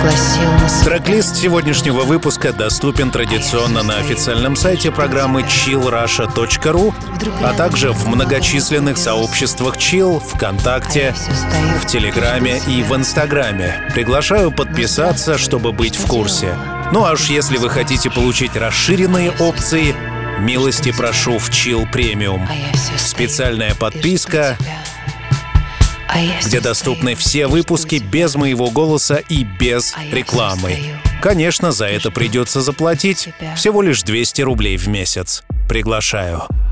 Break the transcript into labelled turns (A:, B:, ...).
A: Трек-лист сегодняшнего выпуска доступен традиционно на официальном сайте программы chillrusha.ru, а также в многочисленных сообществах Chill, ВКонтакте, в Телеграме и в Инстаграме. Приглашаю подписаться, чтобы быть в курсе. Ну а уж если вы хотите получить расширенные опции, милости прошу в Chill Premium. Специальная подписка, где доступны все выпуски без моего голоса и без рекламы. Конечно, за это придется заплатить всего лишь 200 рублей в месяц. Приглашаю.